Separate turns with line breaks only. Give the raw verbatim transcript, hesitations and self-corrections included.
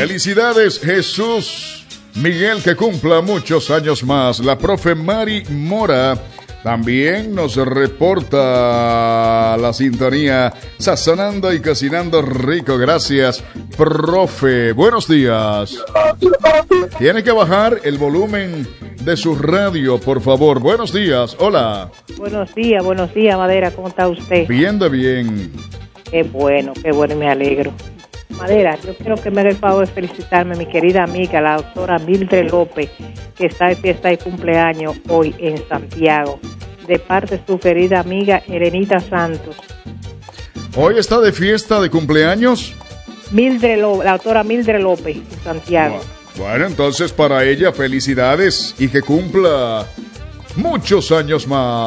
Felicidades, Jesús Miguel, que cumpla muchos años más. La profe Mari Mora también nos reporta la sintonía, sazonando y cocinando rico. Gracias, profe. Buenos días. Tiene que bajar el volumen de su radio, por favor. Buenos días. Hola.
Buenos días, buenos días, Madera. ¿Cómo está usted?
Bien de bien.
Qué bueno, qué bueno y me alegro. Madera, yo quiero que me haga el favor de felicitarme a mi querida amiga, la doctora Mildred López, que está de fiesta de cumpleaños hoy en Santiago, de parte de su querida amiga Elenita Santos.
¿Hoy está de fiesta de cumpleaños?
Mildred López, la doctora Mildred López, en Santiago.
Bueno, entonces para ella felicidades y que cumpla muchos años más.